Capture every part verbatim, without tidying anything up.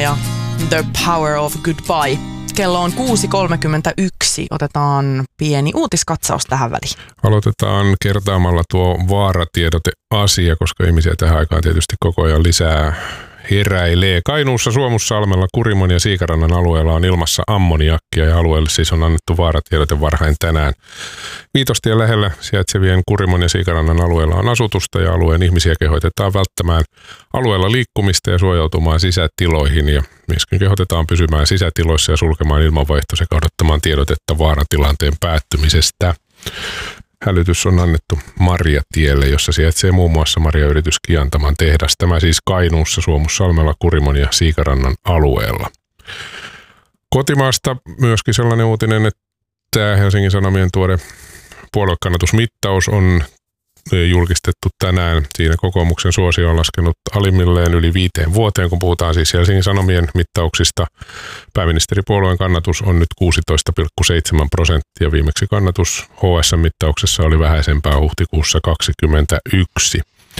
ja The Power of Goodbye. Kello on kuusi kolmekymmentäyksi. Otetaan pieni uutiskatsaus tähän väliin. Aloitetaan kertaamalla tuo vaaratiedote-asia, koska ihmisiä tähän aikaan tietysti koko ajan lisää heräilee. Kainuussa, Suomussalmella, Kurimon ja Siikarannan alueella on ilmassa ammoniakkia ja alueelle siis on annettu vaaratiedote varhain tänään. Viitostien lähellä sijaitsevien Kurimon ja Siikarannan alueella on asutusta ja alueen ihmisiä kehotetaan välttämään alueella liikkumista ja suojautumaan sisätiloihin ja myöskin kehotetaan pysymään sisätiloissa ja sulkemaan ilmanvaihto sekä odottamaan tiedotetta vaaratilanteen päättymisestä. Hälytys on annettu Marjatielle, jossa sijaitsee muun muassa marjayritys Kiantaman tehdas. Tämä siis Kainuussa, Suomussalmella, Kurimon ja Siikarannan alueella. Kotimaasta myöskin sellainen uutinen, että Helsingin Sanomien tuore puoluekannatusmittaus on julkistettu tänään. Siinä kokoomuksen suosio on laskenut alimmilleen yli viiteen vuoteen, kun puhutaan siis Helsingin Sanomien mittauksista. Pääministeripuolueen kannatus on nyt kuusitoista pilkku seitsemän prosenttia. Viimeksi kannatus H S-mittauksessa oli vähäisempää huhtikuussa kaksikymmentäyksi.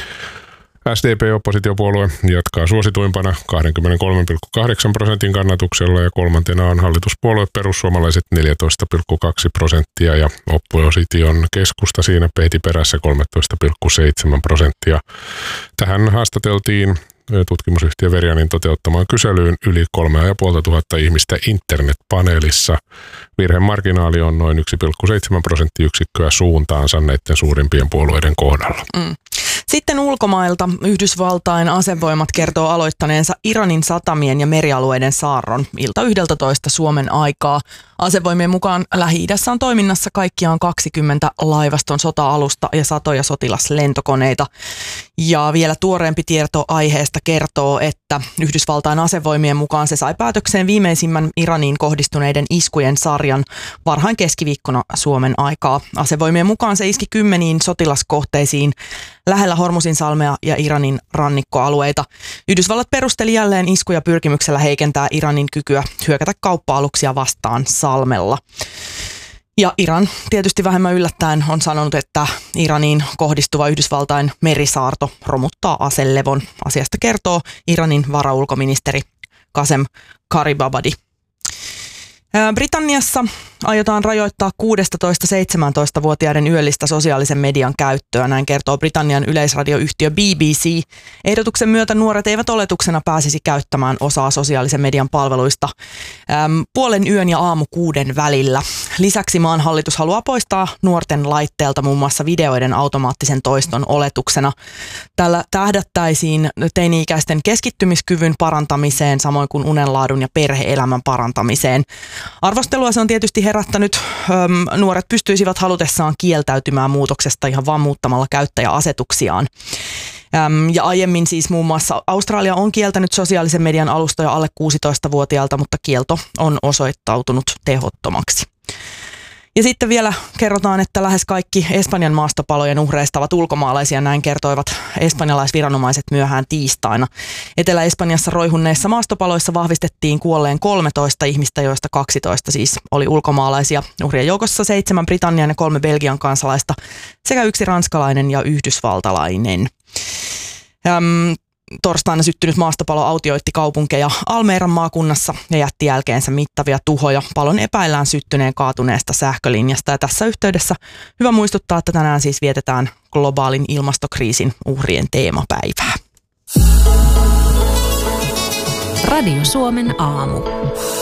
S D P-oppositiopuolue jatkaa suosituimpana kaksikymmentäkolme pilkku kahdeksan prosentin kannatuksella ja kolmantena on hallituspuolue Perussuomalaiset neljätoista pilkku kaksi prosenttia ja opposition keskusta siinä pehti perässä kolmetoista pilkku seitsemän prosenttia. Tähän haastateltiin tutkimusyhtiö Verianin toteuttamaan kyselyyn yli kolme ja puoli tuhatta ihmistä internetpaneelissa. Virhemarginaali on noin yksi pilkku seitsemän prosenttiyksikköä suuntaansa näiden suurimpien puolueiden kohdalla. Mm. Sitten ulkomailta Yhdysvaltain asevoimat kertoo aloittaneensa Iranin satamien ja merialueiden saarron ilta yksitoista Suomen aikaa. Asevoimien mukaan Lähi-idässä on toiminnassa kaikkiaan kaksikymmentä laivaston sota-alusta ja satoja sotilaslentokoneita. Ja vielä tuoreempi tieto aiheesta kertoo, että Yhdysvaltain asevoimien mukaan se sai päätökseen viimeisimmän Iraniin kohdistuneiden iskujen sarjan varhain keskiviikkona Suomen aikaa. Asevoimien mukaan se iski kymmeniin sotilaskohteisiin lähellä Hormuzinsalmea ja Iranin rannikkoalueita. Yhdysvallat perusteli jälleen iskuja pyrkimyksellä heikentää Iranin kykyä hyökätä kauppa-aluksia vastaan salmella. Ja Iran tietysti vähemmän yllättäen on sanonut, että Iraniin kohdistuva Yhdysvaltain merisaarto romuttaa aselevon. Asiasta kertoo Iranin varaulkoministeri Qasem Gharibabadi. Britanniassa aiotaan rajoittaa kuusitoista seitsemäntoista-vuotiaiden yöllistä sosiaalisen median käyttöä, näin kertoo Britannian yleisradioyhtiö B B C. Ehdotuksen myötä nuoret eivät oletuksena pääsisi käyttämään osaa sosiaalisen median palveluista äm, puolen yön ja aamu kuuden välillä. Lisäksi maan hallitus haluaa poistaa nuorten laitteelta muun muassa videoiden automaattisen toiston oletuksena. Tällä tähdättäisiin teini-ikäisten keskittymiskyvyn parantamiseen, samoin kuin unenlaadun ja perhe-elämän parantamiseen. Arvostelua se on tietysti herättänyt. Öm, nuoret pystyisivät halutessaan kieltäytymään muutoksesta ihan vaan muuttamalla käyttäjäasetuksiaan. Öm, ja aiemmin siis muun muassa Australia on kieltänyt sosiaalisen median alustoja alle kuusitoistavuotiailta, mutta kielto on osoittautunut tehottomaksi. Ja sitten vielä kerrotaan, että lähes kaikki Espanjan maastopalojen uhreista ovat ulkomaalaisia, näin kertoivat espanjalaisviranomaiset myöhään tiistaina. Etelä-Espanjassa roihunneissa maastopaloissa vahvistettiin kuolleen kolmetoista ihmistä, joista kaksitoista siis oli ulkomaalaisia. Uhrien joukossa seitsemän Britannian ja kolme Belgian kansalaista sekä yksi ranskalainen ja yhdysvaltalainen. Öm, Torstaina syttynyt maastopalo autioitti kaupunkeja Almeiran maakunnassa ja jätti jälkeensä mittavia tuhoja. Palon epäillään syttyneen kaatuneesta sähkölinjasta ja tässä yhteydessä hyvä muistuttaa, että tänään siis vietetään globaalin ilmastokriisin uhrien teemapäivää. Radio Suomen aamu.